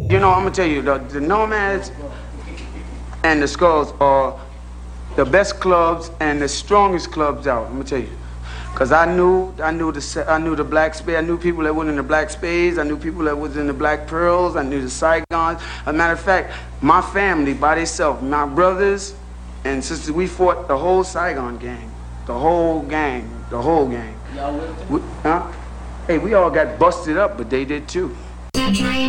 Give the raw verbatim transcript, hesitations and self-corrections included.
You know, I'm gonna tell you, the, the Nomads and the Skulls are the best clubs and the strongest clubs out. I'm gonna tell you, cause I knew, I knew the, I knew the Black Spade. I knew people that was in the Black Spades. I knew people that was in the Black Pearls. I knew the Saigons. As a matter of fact, my family by themselves, my brothers and sisters, we fought the whole Saigon gang, the whole gang, the whole gang. Y'all with them? We, huh? Hey, we all got busted up, but they did too.